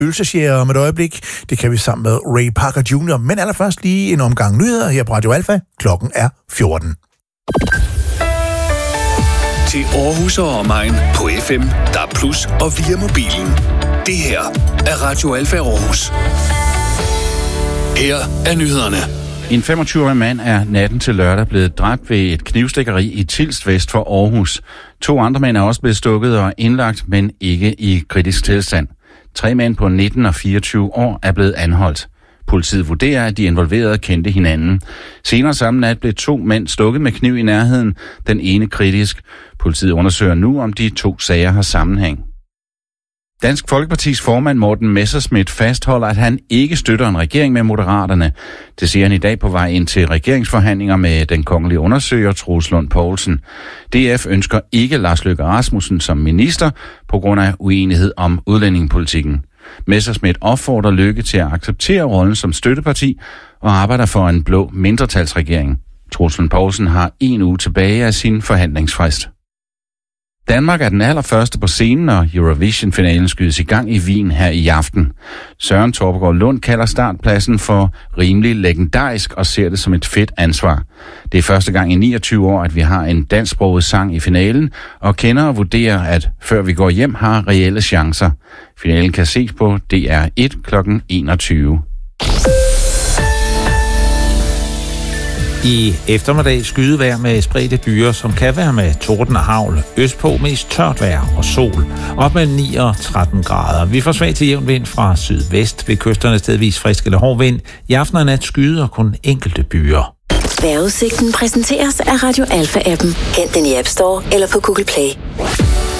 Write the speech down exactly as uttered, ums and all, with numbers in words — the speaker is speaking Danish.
ølsesjære om et øjeblik. Det kan vi sammen med Ray Parker junior Men allerførst lige en omgang nyheder her på Radio Alfa. Klokken er fjorten. Til Aarhus og omegn på F M, D A B plus og via mobilen. Det her er Radio Alfa Aarhus. Her er nyhederne. En femogtyve-årig mand er natten til lørdag blevet dræbt ved et knivstikkeri i Tilst vest for Aarhus. To andre mænd er også blevet stukket og indlagt, men ikke i kritisk tilstand. Tre mænd på nitten og fireogtyve år er blevet anholdt. Politiet vurderer, at de involverede kendte hinanden. Senere samme nat blev to mænd stukket med kniv i nærheden, den ene kritisk. Politiet undersøger nu, om de to sager har sammenhæng. Dansk Folkepartis formand Morten Messerschmidt fastholder, at han ikke støtter en regering med Moderaterne. Det siger han i dag på vej ind til regeringsforhandlinger med den kongelige undersøger Troels Lund Poulsen. D F ønsker ikke Lars Løkke Rasmussen som minister på grund af uenighed om udlændingepolitikken. Messerschmidt opfordrer Løkke til at acceptere rollen som støtteparti og arbejder for en blå mindretalsregering. Troels Lund Poulsen har en uge tilbage af sin forhandlingsfrist. Danmark er den allerførste på scenen, og Eurovision-finalen skydes i gang i Wien her i aften. Søren Torpegaard Lund kalder startpladsen for rimelig legendarisk og ser det som et fedt ansvar. Det er første gang i niogtyve år, at vi har en dansksproget sang i finalen, og kendere vurderer, at før vi går hjem har reelle chancer. Finalen kan ses på D R et klokken enogtyve. I eftermiddag skydevejr med spredte byer, som kan være med torden og hagl. Østpå mest tørt vejr og sol. Op med ni og tretten grader. Vi får svag til jævn vind fra sydvest. Ved kysterne stedvis frisk eller hård vind. I aften og nat skyder kun enkelte byer. Vejrudsigten præsenteres af Radio Alfa-appen. Hent den i App Store eller på Google Play.